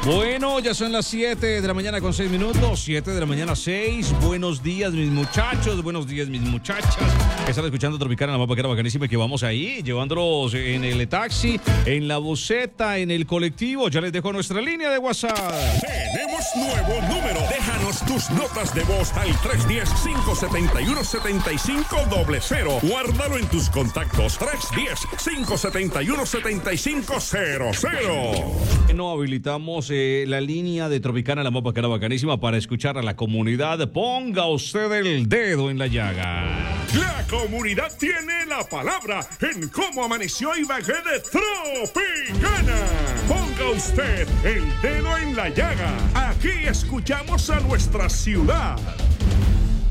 Bueno, ya son las 7 de la mañana con 6 minutos, 7 de la mañana 6. Buenos días, mis muchachos, buenos días, mis muchachas. Están escuchando Tropicana, la más vaquera bacanísima, que vamos ahí, llevándolos en el taxi, en la buseta, en el colectivo. Ya les dejo nuestra línea de WhatsApp. Tenemos nuevo número. Déjanos tus notas de voz al 310-571-7500. Guárdalo en tus contactos. 310-571-7500. No habilitamos la línea de Tropicana, la más vaquera bacanísima, para escuchar a la comunidad. Ponga usted el dedo en la llaga. La comunidad tiene la palabra en cómo amaneció Ibagué de Tropicana. Ponga usted el dedo en la llaga. Aquí escuchamos a nuestra ciudad.